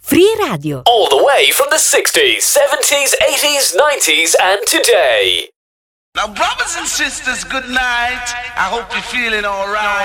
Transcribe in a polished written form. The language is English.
Free Radio. All the way from the 60s, 70s, 80s, 90s, and today. Now, brothers and sisters, good night. I hope you're feeling all right.